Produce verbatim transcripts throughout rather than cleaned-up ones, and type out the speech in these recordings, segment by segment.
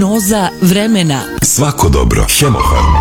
Prognoza vremena. Svako dobro. Hemofarm.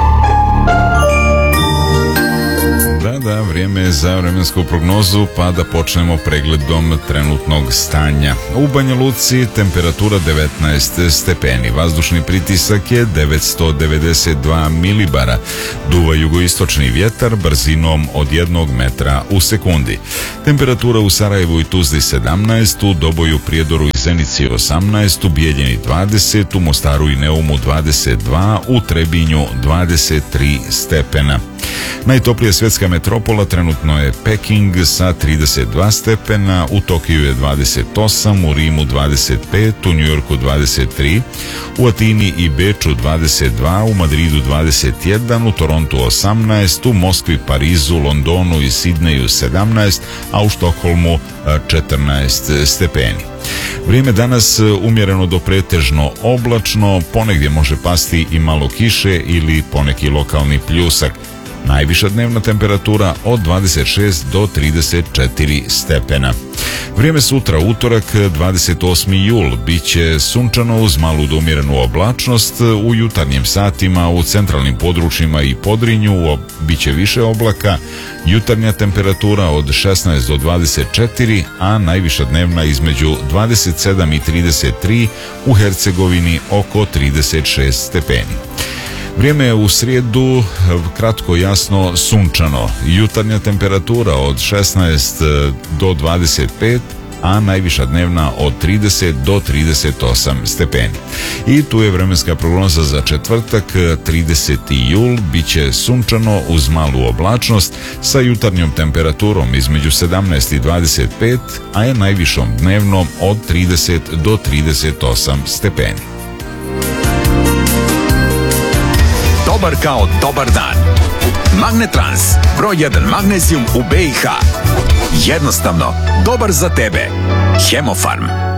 Da, da, vrijeme je za vremensku prognozu, pa da počnemo pregledom trenutnog stanja. U Banja Luci temperatura devetnaest stepeni, vazdušni pritisak je devetsto devedeset dva milibara, duva jugoistočni vjetar brzinom od jednog metra u sekundi. Temperatura u Sarajevu i Tuzli sedamnaest, u Doboju, Prijedoru i Zenici osamnaest, u Bijeljini dvadeset, u Mostaru i Neumu dvadeset dva, u Trebinju dvadeset tri stepena. Najtoplija svjetska metropola trenutno je Peking sa trideset dva stepena, u Tokiju je dvadeset osam, u Rimu dvadeset pet, u Njujorku dvadeset tri, u Atini i Beču dvadeset dva, u Madridu dvadeset jedan, u Torontu osamnaest, u Moskvi, Parizu, Londonu i Sidneju sedamnaest, a u Štokholmu četrnaest stepeni. Vrijeme danas umjereno do pretežno oblačno, ponegdje može pasti i malo kiše ili poneki lokalni pljusak. Najviša dnevna temperatura od dvadeset šest do trideset četiri stepena. Vrijeme sutra, utorak, dvadeset osmi jul, bit će sunčano uz malu do umjerenu oblačnost. U jutarnjim satima u centralnim područjima i Podrinju bit će više oblaka. Jutarnja temperatura od šesnaest do dvadeset četiri, a najviša dnevna između dvadeset sedam i trideset tri, u Hercegovini oko trideset šest stepeni. Vrijeme je u srijedu kratko, jasno, sunčano. Jutarnja temperatura od šesnaest do dvadeset pet, a najviša dnevna od trideset do trideset osam stepeni. I tu je vremenska prognoza za četvrtak, trideseti jul, bit će sunčano uz malu oblačnost sa jutarnjom temperaturom između sedamnaest i dvadeset pet, a je najvišom dnevnom od trideset do trideset osam stepeni. Dobar kao dobar dan. Magnetrans, broj jedan magnezijum u B i H. Jednostavno, dobar za tebe. Hemofarm.